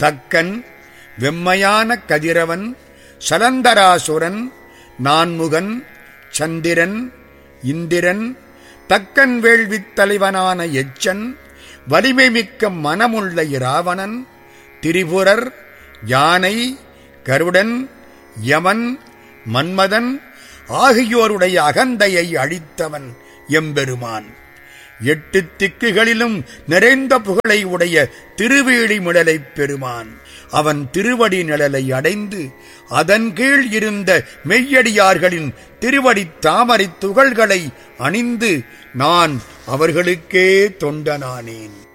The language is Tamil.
தக்கன், வெம்மையான கதிரவன், சலந்தராசுரன், நான்முகன், சந்திரன், இந்திரன், தக்கன் வேள்வித் தலைவனான எச்சன், வலிமை மிக்க மனமுள்ள இராவணன், திரிபுரர், யானை, கருடன், யமன், மன்மதன் ஆகியோருடைய அகந்தையை அழித்தவன் எம்பெருமான். 8 திக்குகளிலும் நிறைந்த புகழை உடைய திருவேழிமிழலைப் பெருமான். அவன் திருவடி நிழலை அடைந்து அதன் கீழ் இருந்த மெய்யடியார்களின் திருவடித் தாமரைத் துகள்களை அணிந்து நான் அவர்களுக்கே தொண்டனானேன்.